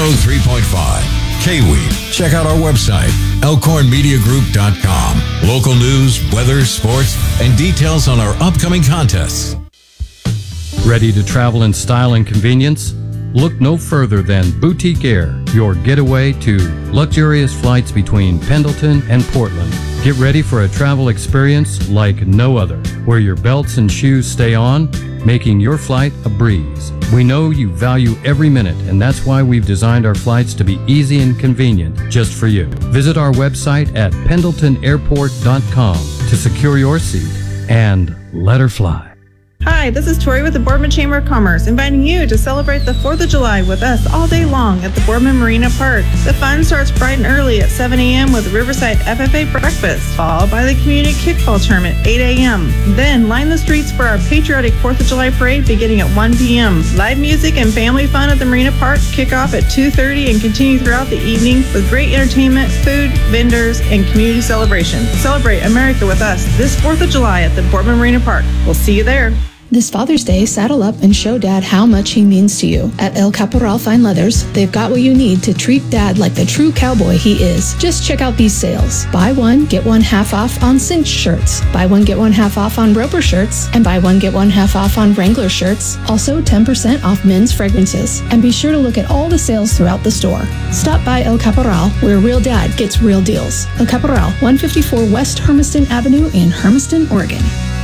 103.5 K-Weed. Check out our website, elkhornmediagroup.com. Local news, weather, sports, and details on our upcoming contests. Ready to travel in style and convenience? Look no further than Boutique Air, your getaway to luxurious flights between Pendleton and Portland. Get ready for a travel experience like no other, where your belts and shoes stay on, making your flight a breeze. We know you value every minute, and that's why we've designed our flights to be easy and convenient just for you. Visit our website at pendletonairport.com to secure your seat and let her fly. Hi, this is Tori with the Boardman Chamber of Commerce, inviting you to celebrate the 4th of July with us all day long at the Boardman Marina Park. The fun starts bright and early at 7 a.m. with Riverside FFA breakfast, followed by the community kickball tournament at 8 a.m. Then line the streets for our patriotic 4th of July parade beginning at 1 p.m. Live music and family fun at the Marina Park kick off at 2:30 and continue throughout the evening with great entertainment, food, vendors, and community celebration. Celebrate America with us this 4th of July at the Boardman Marina Park. We'll see you there. This Father's Day, saddle up and show Dad how much he means to you. At El Caporal Fine Leathers, they've got what you need to treat Dad like the true cowboy he is. Just check out these sales. Buy one, get one half off on cinch shirts. Buy one, get one half off on Roper shirts. And buy one, get one half off on Wrangler shirts. Also 10% off men's fragrances. And be sure to look at all the sales throughout the store. Stop by El Caporal, where real Dad gets real deals. El Caporal, 154 West Hermiston Avenue in Hermiston, Oregon.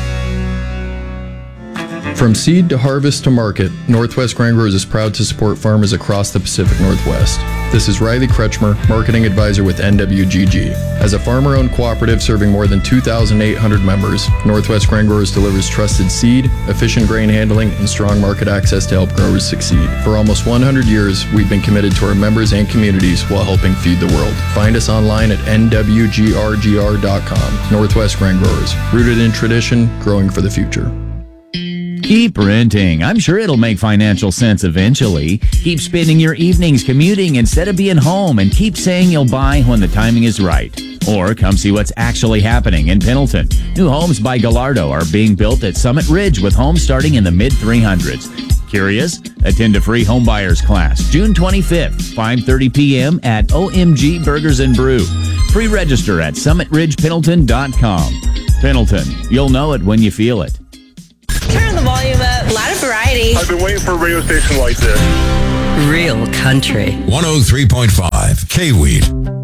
From seed to harvest to market, Northwest Grain Growers is proud to support farmers across the Pacific Northwest. This is Riley Kretschmer, Marketing Advisor with NWGG. As a farmer-owned cooperative serving more than 2,800 members, Northwest Grain Growers delivers trusted seed, efficient grain handling, and strong market access to help growers succeed. For almost 100 years, we've been committed to our members and communities while helping feed the world. Find us online at nwgrgr.com. Northwest Grain Growers, rooted in tradition, growing for the future. Keep renting. I'm sure it'll make financial sense eventually. Keep spending your evenings commuting instead of being home, and keep saying you'll buy when the timing is right. Or come see what's actually happening in Pendleton. New homes by Gallardo are being built at Summit Ridge with homes starting in the mid-300s. Curious? Attend a free homebuyers class June 25th, 5:30 p.m. at OMG Burgers and Brew. Pre-register at summitridgependleton.com. Pendleton, you'll know it when you feel it. Turn the volume up. A lot of variety. I've been waiting for a radio station like this. Real country. 103.5 K-Weed.